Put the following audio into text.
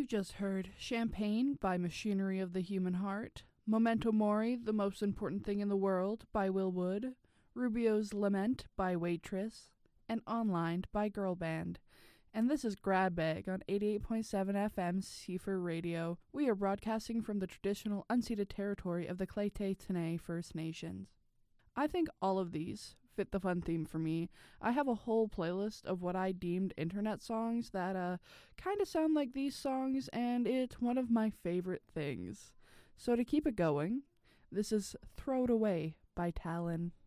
You just heard Champagne by Machinery of the Human Heart, Memento Mori, The Most Important Thing in the World by Will Wood, Rubio's Lament by Waitress, and Online by Girl Band. And this is Grab Bag on 88.7 FM Seafer Radio. We are broadcasting from the traditional unceded territory of the Clayte Tenay First Nations. I think all of these fit the fun theme for me. I have a whole playlist of what I deemed internet songs that kind of sound like these songs, and it's one of my favorite things. So to keep it going, this is Throw It Away by Talon.